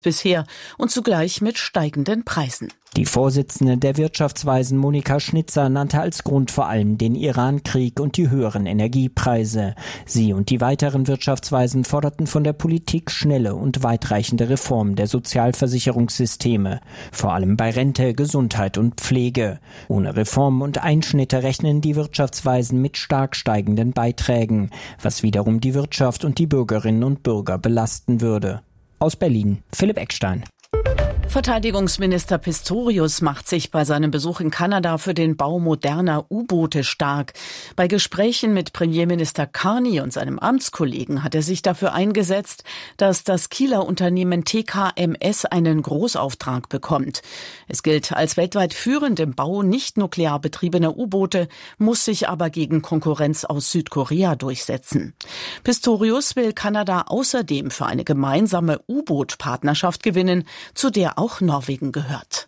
bisher und zugleich mit steigenden Preisen. Die Vorsitzende der Wirtschaftsweisen Monika Schnitzer nannte als Grund vor allem den Iran-Krieg und die höheren Energiepreise. Sie und die weiteren Wirtschaftsweisen forderten von der Politik schnelle und weitreichende Reformen der Sozialversicherungssysteme, vor allem bei Rente, Gesundheit und Pflege. Ohne Reformen und Einschnitte rechnen die Wirtschaftsweisen mit stark steigenden Beiträgen, was wiederum die Wirtschaft und die Bürgerinnen und Bürger belasten würde. Aus Berlin, Philipp Eckstein. Verteidigungsminister Pistorius macht sich bei seinem Besuch in Kanada für den Bau moderner U-Boote stark. Bei Gesprächen mit Premierminister Carney und seinem Amtskollegen hat er sich dafür eingesetzt, dass das Kieler Unternehmen TKMS einen Großauftrag bekommt. Es gilt als weltweit führend im Bau nicht nuklear betriebener U-Boote, muss sich aber gegen Konkurrenz aus Südkorea durchsetzen. Pistorius will Kanada außerdem für eine gemeinsame U-Boot-Partnerschaft gewinnen, zu der auch Norwegen gehört.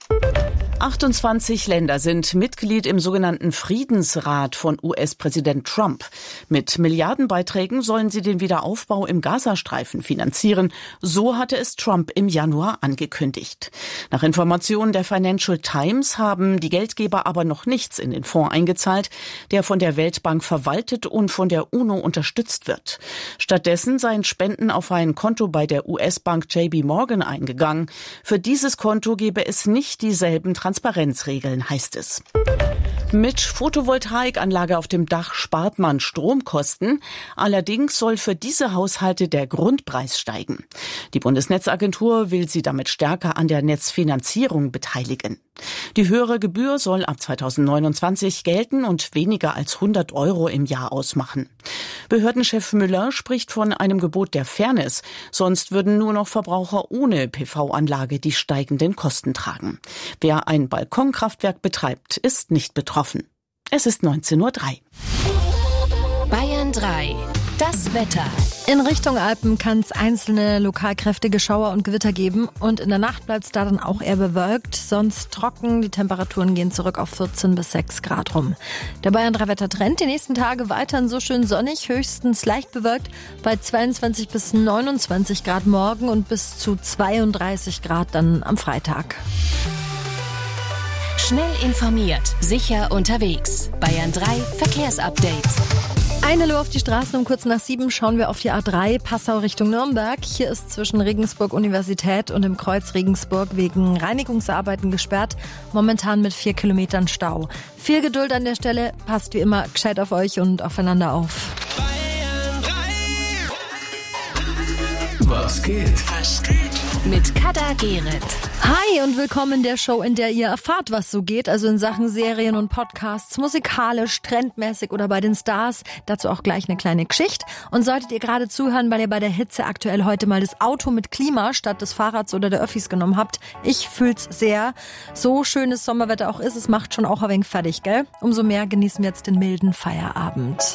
28 Länder sind Mitglied im sogenannten Friedensrat von US-Präsident Trump. Mit Milliardenbeiträgen sollen sie den Wiederaufbau im Gazastreifen finanzieren. So hatte es Trump im Januar angekündigt. Nach Informationen der Financial Times haben die Geldgeber aber noch nichts in den Fonds eingezahlt, der von der Weltbank verwaltet und von der UNO unterstützt wird. Stattdessen seien Spenden auf ein Konto bei der US-Bank JP Morgan eingegangen. Für dieses Konto gebe es nicht dieselben Transparenzregeln, heißt es. Mit Photovoltaikanlage auf dem Dach spart man Stromkosten. Allerdings soll für diese Haushalte der Grundpreis steigen. Die Bundesnetzagentur will sie damit stärker an der Netzfinanzierung beteiligen. Die höhere Gebühr soll ab 2029 gelten und weniger als 100 € im Jahr ausmachen. Behördenchef Müller spricht von einem Gebot der Fairness. Sonst würden nur noch Verbraucher ohne PV-Anlage die steigenden Kosten tragen. Wer ein Balkonkraftwerk betreibt, ist nicht betroffen. Es ist 19:03 Uhr. Bayern 3. Das Wetter. In Richtung Alpen kann es einzelne lokal kräftige Schauer und Gewitter geben und in der Nacht bleibt es da dann auch eher bewölkt, sonst trocken. Die Temperaturen gehen zurück auf 14 bis 6 Grad rum. Der Bayern 3 Wettertrend die nächsten Tage weiterhin so schön sonnig, höchstens leicht bewölkt bei 22 bis 29 Grad morgen und bis zu 32 Grad dann am Freitag. Schnell informiert, sicher unterwegs. Bayern 3 Verkehrsupdate. Eine Uhr auf die Straßen, um kurz nach 7 schauen wir auf die A3 Passau Richtung Nürnberg. Hier ist zwischen Regensburg Universität und dem Kreuz Regensburg wegen Reinigungsarbeiten gesperrt. Momentan mit 4 Kilometern Stau. Viel Geduld an der Stelle, passt wie immer gescheit auf euch und aufeinander auf. Was geht? Mit Kada Gerrit. Hi und willkommen in der Show, in der ihr erfahrt, was so geht, also in Sachen Serien und Podcasts, musikalisch, trendmäßig oder bei den Stars. Dazu auch gleich eine kleine Geschichte. Und solltet ihr gerade zuhören, weil ihr bei der Hitze aktuell heute mal das Auto mit Klima statt des Fahrrads oder der Öffis genommen habt, ich fühl's sehr. So schönes Sommerwetter auch ist, es macht schon auch ein wenig fertig, gell? Umso mehr genießen wir jetzt den milden Feierabend.